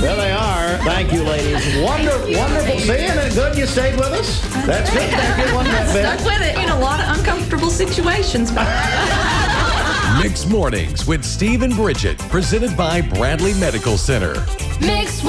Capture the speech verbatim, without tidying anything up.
There they are. Thank you, ladies. Wonder, wonderful seeing and good you stayed with us. That's good. Thank you. Wasn't that Stuck bad? with it in a lot of uncomfortable situations. Mixed Mornings with Steve and Bridget, presented by Bradley Medical Center. Mix